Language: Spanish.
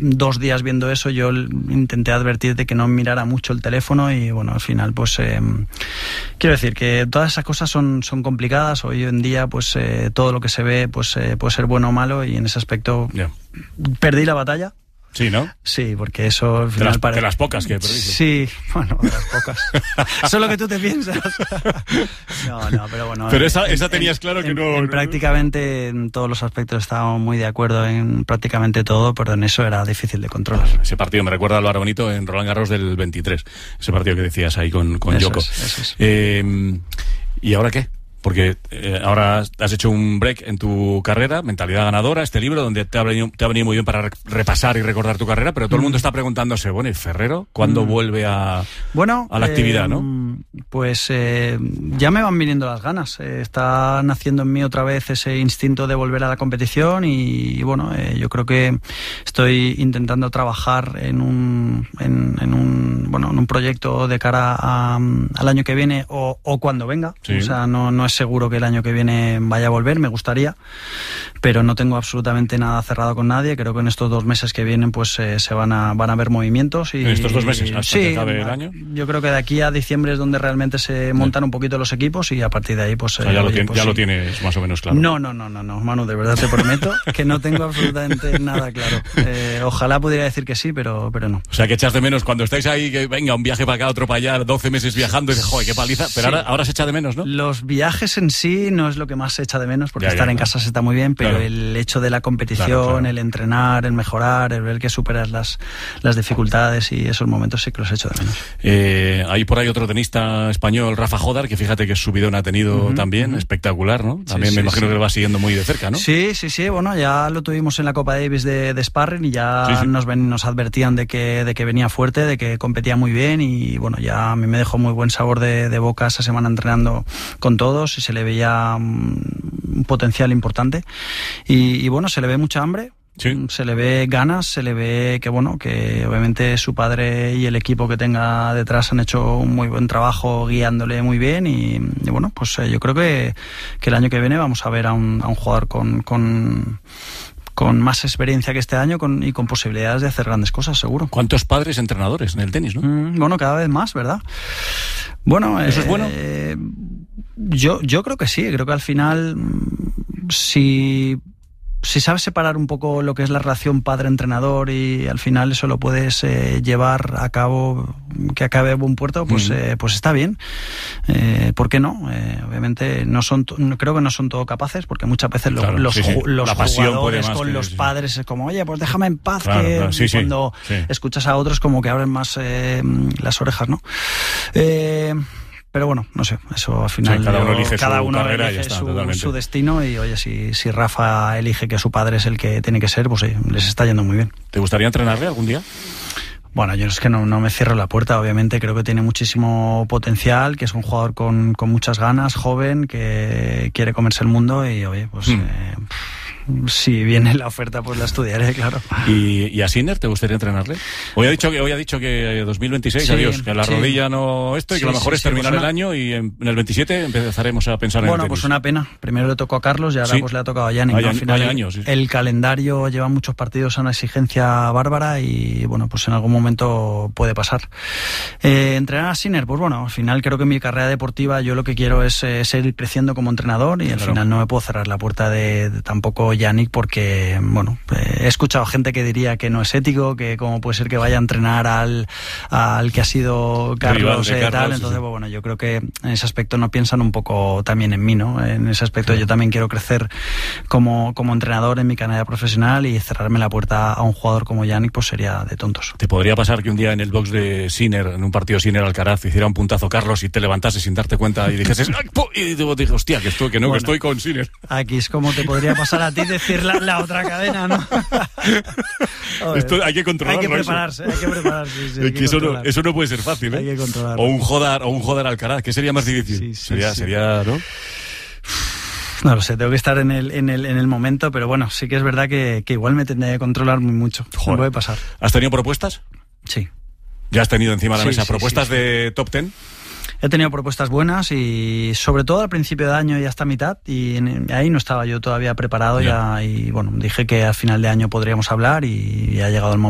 2 días viendo eso, yo intenté advertir de que no mirara mucho el teléfono y bueno, al final pues quiero decir que todas esas cosas son complicadas. Hoy en día pues todo lo que se ve pues puede ser bueno o malo, y en ese aspecto perdí la batalla. Sí, ¿no? Sí, porque eso al final de las pocas que perdiste. Sí, bueno, de las pocas. Eso es lo que tú te piensas. No, pero bueno. Pero esa tenías claro que no... Prácticamente en todos los aspectos estábamos muy de acuerdo en prácticamente todo, pero en eso era difícil de controlar. Ese partido me recuerda a Álvaro Bonito en Roland Garros del 23. Ese partido que decías ahí con Djoko. Eso es. ¿Y ahora qué? Porque ahora has hecho un break en tu carrera, Mentalidad Ganadora, este libro donde te ha venido muy bien para repasar y recordar tu carrera, pero todo el mundo está preguntándose, bueno, ¿y Ferrero cuándo vuelve a la actividad, no? Pues ya me van viniendo las ganas. Está naciendo en mí otra vez ese instinto de volver a la competición y bueno, yo creo que estoy intentando trabajar en un proyecto de cara al año que viene o cuando venga. Sí. O sea, no es seguro que el año que viene vaya a volver, me gustaría, pero no tengo absolutamente nada cerrado con nadie. Creo que en estos 2 meses que vienen pues se van a ver movimientos. ¿En estos 2 meses hasta que acabe el año? Yo creo que de aquí a diciembre es donde realmente se montan un poquito los equipos y a partir de ahí pues... lo tienes más o menos claro. No, Manu, de verdad te prometo que no tengo absolutamente nada claro. Ojalá pudiera decir que sí, pero no. O sea, que echas de menos cuando estáis ahí, que venga, un viaje para acá, otro para allá, 12 meses viajando y dices, joder, qué paliza, pero sí. ahora se echa de menos, ¿no? Los viajes en sí no es lo que más se echa de menos, porque estar en casa se está muy bien, pero el hecho de la competición, el entrenar, el mejorar, el ver que superas las dificultades y esos momentos sí que los echo de menos. Hay por ahí otro tenista español, Rafa Jodar, que fíjate que subidón ha tenido también, espectacular, ¿no? También me imagino que lo va siguiendo muy de cerca, ¿no? Sí, bueno, ya lo tuvimos en la Copa Davis de Sparring y ya nos advertían de que venía fuerte, de que competía muy bien y bueno, ya a mí me dejó muy buen sabor de boca esa semana entrenando con todos y se le veía un potencial importante y bueno, se le ve mucha hambre. Sí. Se le ve ganas, se le ve que bueno, que obviamente su padre y el equipo que tenga detrás han hecho un muy buen trabajo guiándole muy bien y bueno, pues yo creo que el año que viene vamos a ver a un jugador con más experiencia que este año y con posibilidades de hacer grandes cosas, seguro. ¿Cuántos padres entrenadores en el tenis, no? Bueno, cada vez más, ¿verdad? Bueno, ¿eso es bueno? Yo creo que sí, creo que al final si sabes separar un poco lo que es la relación padre-entrenador y al final eso lo puedes llevar a cabo, que acabe a buen puerto, pues está bien. ¿Por qué no? Obviamente creo que no son todos capaces, porque muchas veces los jugadores con los padres es como, oye, pues déjame en paz, cuando escuchas a otros como que abren más las orejas, ¿no? Pero bueno, no sé, eso al final cada uno elige su destino y oye, si Rafa elige que su padre es el que tiene que ser, pues les está yendo muy bien. ¿Te gustaría entrenarle algún día? Bueno, yo es que no me cierro la puerta, obviamente creo que tiene muchísimo potencial, que es un jugador con muchas ganas, joven, que quiere comerse el mundo y oye, pues... si viene la oferta, pues la estudiaré, claro. ¿Y a Sinner te gustaría entrenarle? Hoy ha dicho que 2026, adiós, que la rodilla no y que lo mejor es terminar el año y en el 27 empezaremos a pensar en el tenis. Bueno, pues una pena. Primero le tocó a Carlos y ahora pues le ha tocado a Yannick. Al final el calendario lleva muchos partidos a una exigencia bárbara y bueno, pues en algún momento puede pasar. Entrenar a Sinner, pues bueno, al final creo que en mi carrera deportiva yo lo que quiero es seguir creciendo como entrenador y al final no me puedo cerrar la puerta de tampoco Yannick, porque bueno, he escuchado gente que diría que no es ético, que cómo puede ser que vaya a entrenar al que ha sido Carlos, tal. Entonces bueno, yo creo que en ese aspecto no piensan un poco también en mí, ¿no? En ese aspecto yo también quiero crecer como entrenador en mi carrera profesional y cerrarme la puerta a un jugador como Yannick pues sería de tontos. ¿Te podría pasar que un día en el box de Sinner, en un partido Sinner-Alcaraz, hiciera un puntazo Carlos y te levantases sin darte cuenta y dijeses y te dije, hostia, que estoy con Sinner? Aquí es como te podría pasar a ti decir la otra cadena, ¿no? Esto hay que controlarlo. Hay que prepararse. Eso no puede ser fácil, ¿eh? Hay que controlarlo. O un Jodar Alcaraz, ¿qué sería más difícil? Sería, ¿no? No lo sé, tengo que estar en el momento, pero bueno, sí que es verdad que igual me tendré que controlar muy mucho. Me puede pasar. ¿Has tenido propuestas? Sí. ¿Ya has tenido encima de la mesa propuestas de top 10? He tenido propuestas buenas y sobre todo al principio de año y hasta mitad y ahí no estaba yo todavía preparado y bueno, dije que al final de año podríamos hablar y ha llegado el momento.